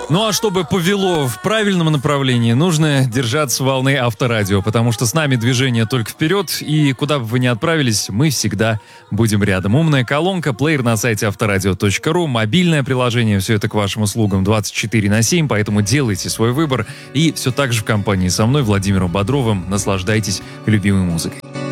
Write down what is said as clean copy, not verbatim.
Ну а чтобы повело в правильном направлении, нужно держаться волны Авторадио, потому что с нами движение только вперед, и куда бы вы ни отправились, мы всегда будем рядом. Умная колонка, плеер на сайте авторадио.ру, мобильное приложение, все это к вашим услугам 24/7, поэтому делайте свой выбор и все так же в компании со мной, Владимиром Бодровым, наслаждайтесь любимой музыкой.